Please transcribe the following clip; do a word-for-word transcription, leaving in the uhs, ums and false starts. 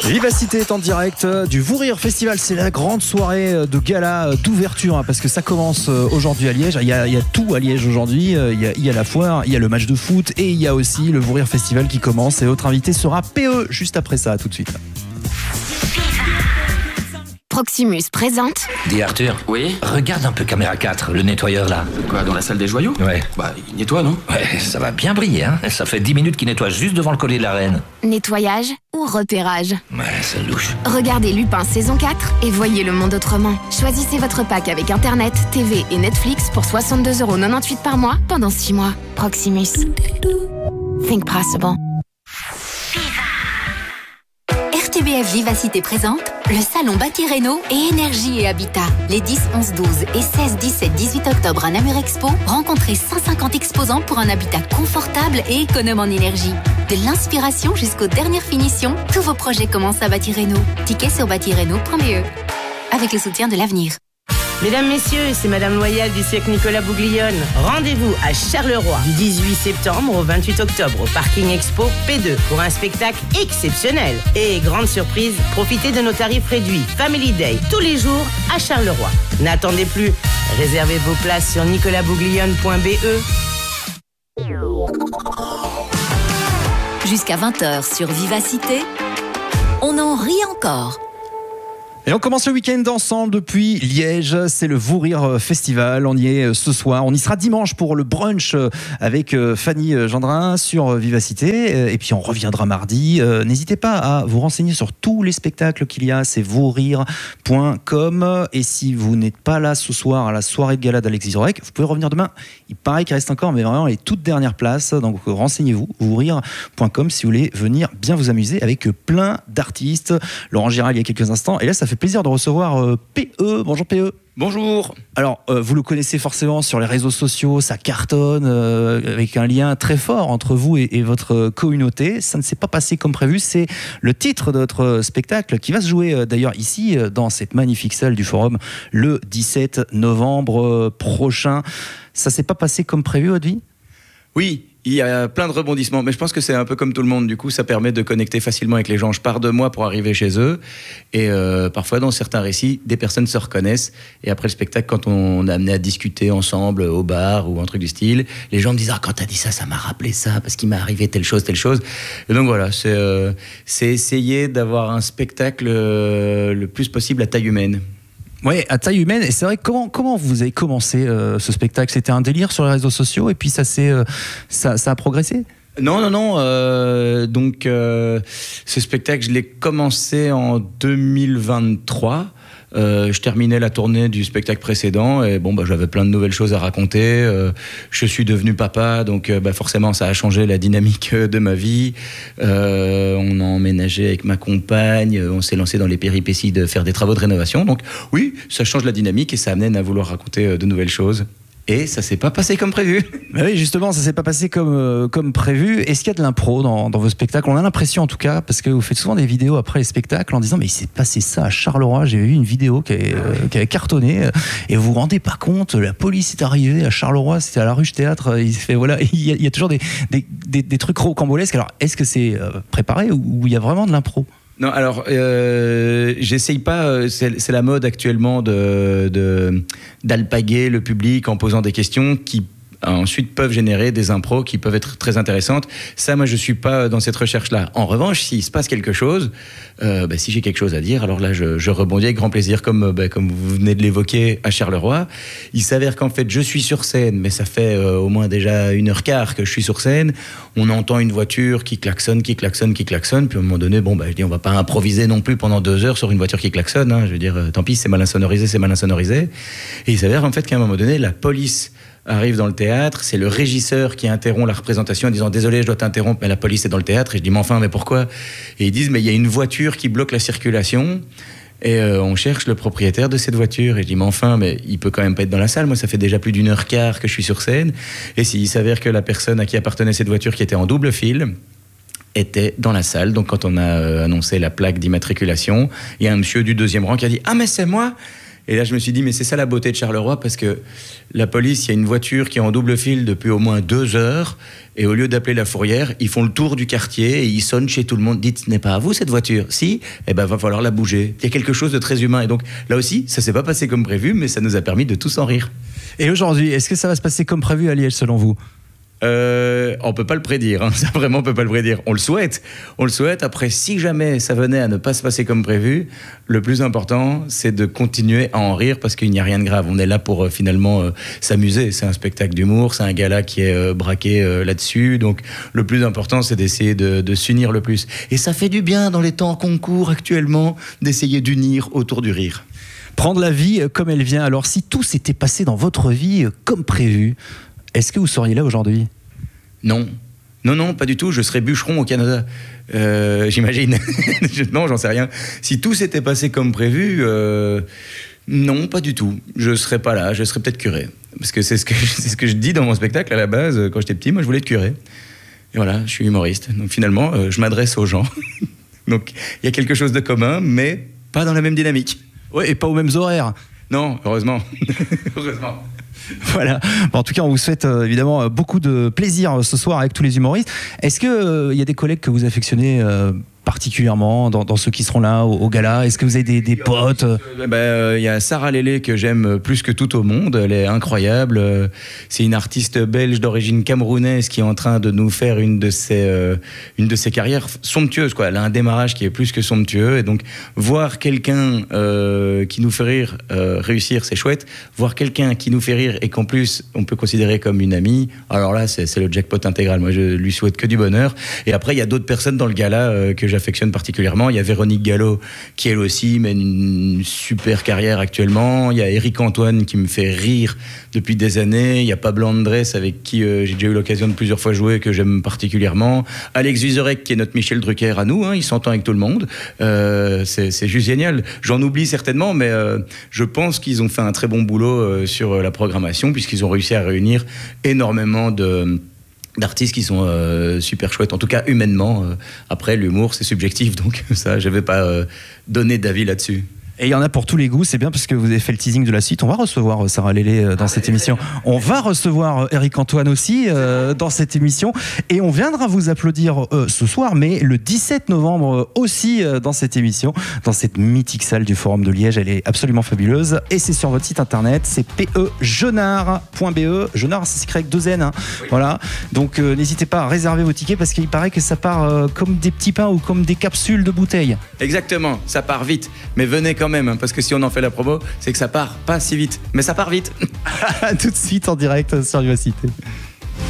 Vivacité est en direct du Vous Rire Festival. C'est la grande soirée de gala d'ouverture hein, parce que ça commence aujourd'hui à Liège. Il y a, il y a tout à Liège aujourd'hui. Il y, a, il y a la foire, il y a le match de foot et il y a aussi le Vous Rire Festival qui commence. Et notre invité sera P E juste après ça. À tout de suite. Proximus présente. Dis Arthur. Oui. Regarde un peu caméra quatre, le nettoyeur là. Quoi, dans la salle des joyaux? Ouais. Bah, il nettoie, non? Ouais, ça va bien briller, hein. Ça fait dix minutes qu'il nettoie juste devant le collier de la reine. Nettoyage ou repérage? Ouais, c'est louche. Regardez Lupin saison quatre et voyez le monde autrement. Choisissez votre pack avec Internet, T V et Netflix pour soixante-deux euros quatre-vingt-dix-huit par mois pendant six mois. Proximus. Think possible. R T B F Vivacité présente le salon Bâti Réno et Énergie et Habitat. Les dix, onze, douze et seize, dix-sept, dix-huit octobre à Namur Expo, rencontrez cent cinquante exposants pour un habitat confortable et économe en énergie. De l'inspiration jusqu'aux dernières finitions, tous vos projets commencent à Bâti Réno. Tickets sur bâti réno point b e. Avec le soutien de l'avenir. Mesdames, Messieurs, c'est Madame Loyal du cirque Nicolas Bouglione. Rendez-vous à Charleroi du dix-huit septembre au vingt-huit octobre au Parking Expo P deux pour un spectacle exceptionnel. Et grande surprise, profitez de nos tarifs réduits Family Day tous les jours à Charleroi. N'attendez plus, réservez vos places sur nicolas bouglione point b e. Jusqu'à vingt heures sur Vivacité, on en rit encore. Et on commence le week-end ensemble depuis Liège, c'est le Vous Rire Festival, on y est ce soir, on y sera dimanche pour le brunch avec Fanny Gendrin sur Vivacité et puis on reviendra mardi. N'hésitez pas à vous renseigner sur tous les spectacles qu'il y a, c'est vous rire point com et si vous n'êtes pas là ce soir à la soirée de gala d'Alexis Zorek, vous pouvez revenir demain, il paraît qu'il reste encore mais vraiment les toutes dernières places, donc renseignez-vous, vous rire point com si vous voulez venir bien vous amuser avec plein d'artistes. Laurent Gérald il y a quelques instants et là ça fait plaisir de recevoir euh, P E. Bonjour P E. Bonjour. Alors, euh, vous le connaissez forcément sur les réseaux sociaux, ça cartonne euh, avec un lien très fort entre vous et, et votre communauté. Ça ne s'est pas passé comme prévu. C'est le titre de votre spectacle qui va se jouer euh, d'ailleurs ici, euh, dans cette magnifique salle du Forum, le dix-sept novembre euh, prochain. Ça ne s'est pas passé comme prévu, votre vie ? Oui. Il y a plein de rebondissements, mais je pense que c'est un peu comme tout le monde. Du coup, ça permet de connecter facilement avec les gens. Je pars de moi pour arriver chez eux. Et euh, parfois, dans certains récits, des personnes se reconnaissent. Et après le spectacle, quand on est amené à discuter ensemble au bar ou un truc du style, les gens me disent « Ah, quand t'as dit ça, ça m'a rappelé ça, parce qu'il m'est arrivé telle chose, telle chose. » Et donc voilà, c'est, euh, c'est essayer d'avoir un spectacle euh, le plus possible à taille humaine. Oui, à taille humaine. Et c'est vrai, comment, comment vous avez commencé euh, ce spectacle ? C'était un délire sur les réseaux sociaux et puis ça, s'est, euh, ça, ça a progressé ? Non, non, non. Euh, donc, euh, ce spectacle, je l'ai commencé en deux mille vingt-trois. Euh, je terminais la tournée du spectacle précédent et bon, bah, j'avais plein de nouvelles choses à raconter. Euh, je suis devenu papa, donc euh, bah, forcément, ça a changé la dynamique de ma vie. Euh, on a emménagé avec ma compagne, on s'est lancé dans les péripéties de faire des travaux de rénovation. Donc oui, ça change la dynamique et ça amène à vouloir raconter de nouvelles choses. Et ça s'est pas passé comme prévu. Bah oui, justement, ça s'est pas passé comme, euh, comme prévu. Est-ce qu'il y a de l'impro dans, dans vos spectacles ? On a l'impression en tout cas, parce que vous faites souvent des vidéos après les spectacles en disant « Mais il s'est passé ça à Charleroi, j'ai vu une vidéo qui avait, euh, qui avait cartonné, et vous vous rendez pas compte, la police est arrivée à Charleroi, c'était à la Ruche Théâtre, il, fait, voilà, il, y a, il y a toujours des, des, des, des trucs rocambolesques. Alors, est-ce que c'est euh, préparé ou il y a vraiment de l'impro ? Non, alors, euh, j'essaye pas, c'est, c'est la mode actuellement de, de, d'alpaguer le public en posant des questions qui ensuite peuvent générer des impros qui peuvent être très intéressantes. Ça, moi, je suis pas dans cette recherche-là. En revanche, s'il se passe quelque chose, euh, bah, si j'ai quelque chose à dire, alors là, je, je rebondis avec grand plaisir, comme, bah, comme vous venez de l'évoquer à Charleroi. Il s'avère qu'en fait, je suis sur scène, mais ça fait euh, au moins déjà une heure quart que je suis sur scène. On entend une voiture qui klaxonne, qui klaxonne, qui klaxonne. Puis à un moment donné, bon, bah, je dis, on va pas improviser non plus pendant deux heures sur une voiture qui klaxonne. Hein. Je veux dire, euh, tant pis, c'est mal insonorisé, c'est mal insonorisé. Et il s'avère en fait qu'à un moment donné, la police arrive dans le théâtre, c'est le régisseur qui interrompt la représentation en disant « Désolé, je dois t'interrompre, mais la police est dans le théâtre. » Et je dis « Mais enfin, mais pourquoi ?» Et ils disent « Mais il y a une voiture qui bloque la circulation et euh, on cherche le propriétaire de cette voiture. » Et je dis « Mais enfin, mais il peut quand même pas être dans la salle. Moi, ça fait déjà plus d'une heure quart que je suis sur scène. » Et s'il s'avère que la personne à qui appartenait cette voiture, qui était en double fil, était dans la salle. Donc quand on a euh, annoncé la plaque d'immatriculation, il y a un monsieur du deuxième rang qui a dit « Ah, mais c'est moi !» Et là, je me suis dit, mais c'est ça la beauté de Charleroi, parce que la police, il y a une voiture qui est en double fil depuis au moins deux heures, et au lieu d'appeler la fourrière, ils font le tour du quartier et ils sonnent chez tout le monde. Dites, ce n'est pas à vous cette voiture? Si? Eh ben, va falloir la bouger. Il y a quelque chose de très humain. Et donc, là aussi, ça s'est pas passé comme prévu, mais ça nous a permis de tous en rire. Et aujourd'hui, est-ce que ça va se passer comme prévu à Liège, selon vous? Euh, on peut pas le prédire, hein. Ça vraiment on peut pas le prédire. On le souhaite, on le souhaite. Après, si jamais ça venait à ne pas se passer comme prévu, le plus important, c'est de continuer à en rire parce qu'il n'y a rien de grave. On est là pour euh, finalement euh, s'amuser. C'est un spectacle d'humour, c'est un gala qui est euh, braqué euh, là-dessus. Donc, le plus important, c'est d'essayer de, de s'unir le plus. Et ça fait du bien dans les temps qu'on court actuellement d'essayer d'unir autour du rire. Prendre la vie comme elle vient. Alors, si tout s'était passé dans votre vie comme prévu, est-ce que vous seriez là aujourd'hui? Non. Non, non, pas du tout. Je serais bûcheron au Canada. Euh, j'imagine. Non, j'en sais rien. Si tout s'était passé comme prévu, euh, non, pas du tout. Je serais pas là. Je serais peut-être curé. Parce que c'est ce que, c'est ce que je dis dans mon spectacle à la base. Quand j'étais petit, moi, je voulais être curé. Et voilà, je suis humoriste. Donc finalement, euh, je m'adresse aux gens. Donc il y a quelque chose de commun, mais pas dans la même dynamique. Ouais, et pas aux mêmes horaires. Non, heureusement. Heureusement. Voilà. Bon, en tout cas, on vous souhaite euh, évidemment beaucoup de plaisir euh, ce soir avec tous les humoristes. Est-ce qu'il euh, y a des collègues que vous affectionnez euh, particulièrement dans, dans ceux qui seront là au, au gala? Est-ce que vous avez des, des potes? Il ben, euh, y a Sarah Lélé que j'aime plus que tout au monde. Elle est incroyable. C'est une artiste belge d'origine camerounaise qui est en train de nous faire une de ses, euh, une de ses carrières somptueuses, quoi. Elle a un démarrage qui est plus que somptueux. Et donc, voir quelqu'un euh, qui nous fait rire euh, réussir, c'est chouette. Voir quelqu'un qui nous fait rire et qu'en plus, on peut considérer comme une amie, alors là, c'est, c'est le jackpot intégral. Moi, je lui souhaite que du bonheur. Et après, il y a d'autres personnes dans le gala euh, que j'affectionne particulièrement. Il y a Véronique Gallo qui elle aussi mène une super carrière actuellement. Il y a Eric Antoine qui me fait rire depuis des années. Il y a Pablo Andrés avec qui euh, j'ai déjà eu l'occasion de plusieurs fois jouer, que j'aime particulièrement. Alex Vizorek qui est notre Michel Drucker à nous, hein, il s'entend avec tout le monde. Euh, c'est, c'est juste génial. J'en oublie certainement, mais euh, je pense qu'ils ont fait un très bon boulot euh, sur la programmation puisqu'ils ont réussi à réunir énormément de d'artistes qui sont euh, super chouettes, en tout cas humainement. Euh, après, l'humour, c'est subjectif, donc ça, je ne vais pas euh, donner d'avis là-dessus. Et il y en a pour tous les goûts, c'est bien parce que vous avez fait le teasing de la suite. On va recevoir Sarah Lélé dans ah, cette émission. On va recevoir Eric Antoine aussi euh, dans cette émission. Et on viendra vous applaudir euh, ce soir, mais le dix-sept novembre aussi euh, dans cette émission, dans cette mythique salle du Forum de Liège. Elle est absolument fabuleuse. Et c'est sur votre site internet, c'est p e jeunard point b e. Jeunard, c'est écrit avec deux N. Hein. Oui. Voilà. Donc euh, n'hésitez pas à réserver vos tickets parce qu'il paraît que ça part euh, comme des petits pains ou comme des capsules de bouteilles. Exactement, ça part vite. Mais venez quand même, hein, parce que si on en fait la promo, c'est que ça part pas si vite, mais ça part vite. Tout de suite en direct sur Vivacité.